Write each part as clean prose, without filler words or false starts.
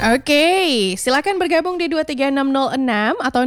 Oke, silakan bergabung di 23606 atau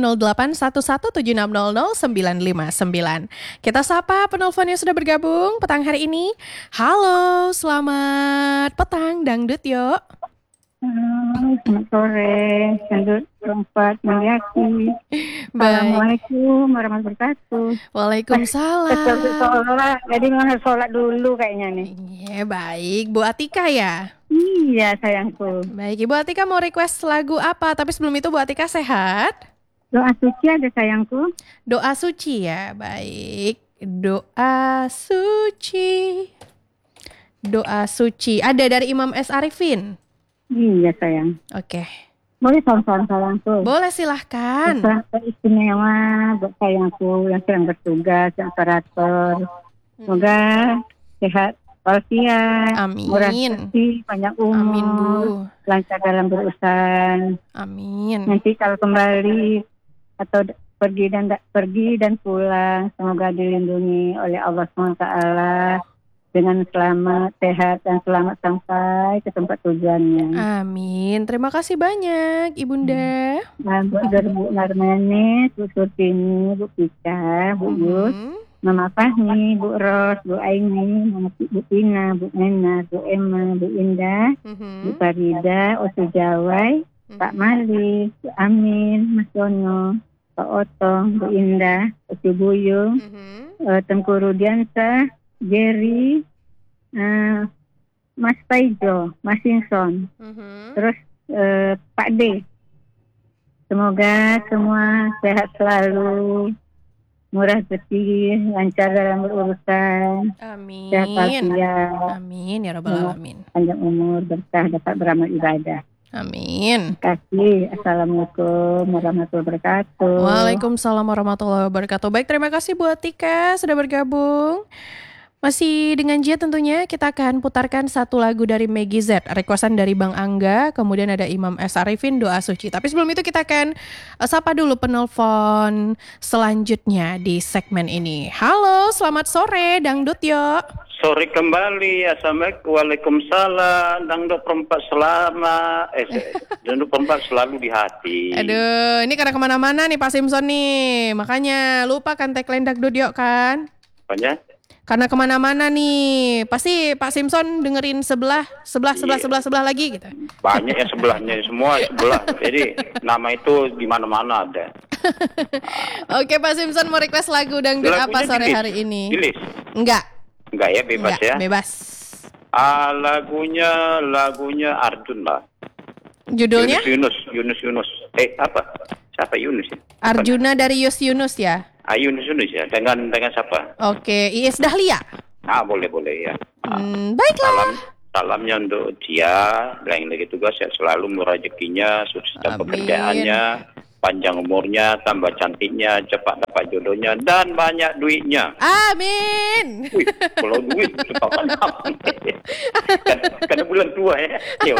081176000959. Kita sapa penelpon yang sudah bergabung petang hari ini. Halo, selamat petang Dangdut Yo. Selamat sore, Dangdut Perempat Mulyati. Baik. Assalamualaikum warahmatullahi wabarakatuh. Waalaikumsalam. Sholat, jadi harus sholat dulu kayaknya nih. Iya, baik. Bu Atika ya? Iya sayangku. Baik, Ibu Atika mau request lagu apa? Tapi sebelum itu Bu Atika sehat? Doa suci ada sayangku. Doa suci ya, baik. Doa suci. Doa suci. Ada dari Imam S. Arifin? Iya sayang. Oke. Boleh soal-soal sayangku. Boleh, silahkan. Selamat istimewa buat sayangku yang sedang bertugas, yang operator. Semoga sehat walafiat, Amin. murah rezeki, panjang umur, Amin, Bu. lancar dalam berurusan. Amin. Nanti kalau kembali atau pergi dan pulang, semoga dilindungi oleh Allah SWT dengan selamat, sehat, dan selamat sampai ke tempat tujuannya. Amin. Terima kasih banyak, Ibunda. Nah, buat Bu Narmani, Bu Surtini, Bu Pika, Bu Yus, Mama Fahmi, Bu Ros, Bu Aini, Bu Tina, Bu Nena, Bu Emma, Bu Indah, Bu Farida, Otu Jawai, Pak Malik, Bu Amin, Mas Yono, Pak Otong, Bu Indah, Otu Buyung, Tengku Rudiansa, Jerry, Mas Paijo, Mas Sinson, terus Pak D. Semoga semua sehat selalu, murah rezeki, lancar dalam berurusan, Amin. sehat walafiat, Amin ya rabbal alamin. panjang umur, berkah, dapat beramal ibadah. Amin. Terima kasih. Assalamualaikum warahmatullahi wabarakatuh. Waalaikumsalam warahmatullahi wabarakatuh. Baik, terima kasih Bu Atika sudah bergabung. Masih dengan Jia tentunya kita akan putarkan satu lagu dari Meggy Z, requestan dari Bang Angga, kemudian ada Imam S. Arifin, Doa Suci. Tapi sebelum itu kita akan sapa dulu penelpon selanjutnya di segmen ini. Halo, selamat sore Dangdut Yo. Sore kembali, assalamualaikum, waalaikumsalam. Dangdut Perempat selama, Dangdut Perempat selalu di hati. Aduh, ini karena kemana-mana nih Pak Simpson nih, makanya lupa kan tagline Dangdut Yo kan? Apanya? Karena kemana-mana nih, pasti Pak Simpson dengerin sebelah lagi gitu. Banyak ya sebelahnya, semua sebelah. Jadi nama itu di mana-mana ada. Oke Pak Simpson mau request lagu dangdut apa sore hari ini? Dilis? Enggak Ya, bebas ya. Bebas. Lagunya Arjun lah. Judulnya? Yunus. Apa? Siapa Yunus? Arjuna dari Yunus ya? Yunus ya. Dengan siapa? Oke, Iis Dahlia. Boleh ya. Baiklah. Salamnya untuk dia, yang lagi tugas sehat selalu, murah rezekinya, sukses dalam pekerjaannya, panjang umurnya, tambah cantiknya, cepat dapat jodohnya, dan banyak duitnya. Amin. Wih, kalau duit cepat mantap. Karena bulan tua ya.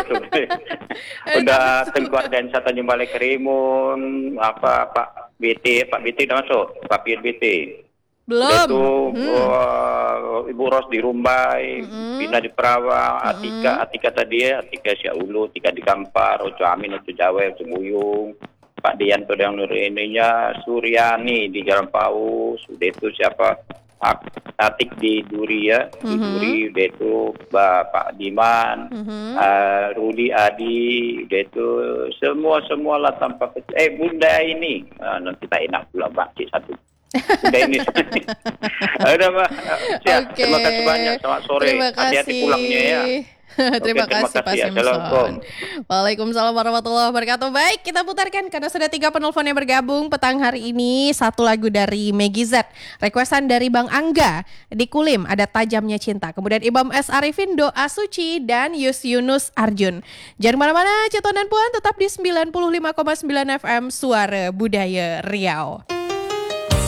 Udah Tengku dan saya tanya balik Kerimun, Pak BT udah masuk, Pak BT. Belum. Itu Ibu Ros di Rumbai, Bina di Perawang, Atika tadi ya, Atika Syaulu, Atika di Kampar, Oco Amin, Oco Jawa, Oco Buyung, Pak Dian tuh yang ininya, Suryani di Jalan Paus, udah itu siapa? Atik di Duri ya, di Duri, udah itu Bapak Diman, Rudi Adi, udah itu semua lah tanpa Bunda ini, nanti tak enak pula Mbak satu. Udah ini. Udah Mbak. Siap. Oke. Terima kasih banyak. Selamat sore. Hati-hati pulangnya ya. Terima kasih Pak Simpson. Assalamualaikum. Waalaikumsalam warahmatullahi wabarakatuh. Baik, kita putarkan karena sudah 3 penelpon yang bergabung petang hari ini. Satu lagu dari Meggy Z, requestan dari Bang Angga di Kulim, ada Tajamnya Cinta. Kemudian Imam S. Arifin, Doa Suci, dan Yunus Arjun. Jangan kemana-mana, Ceton dan Puan tetap di 95,9 FM Suara Budaya Riau.